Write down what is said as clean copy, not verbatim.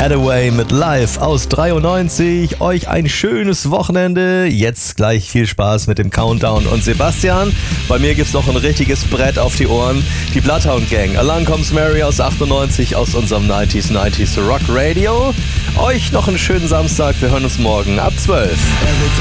Hathaway mit Live aus 93. Euch ein schönes Wochenende. Jetzt gleich viel Spaß mit dem Countdown und Sebastian. Bei mir gibt's noch ein richtiges Brett auf die Ohren. Die Bloodhound Gang. Along Comes Mary aus 98 aus unserem 90s Rock Radio. Euch noch einen schönen Samstag. Wir hören uns morgen ab 12.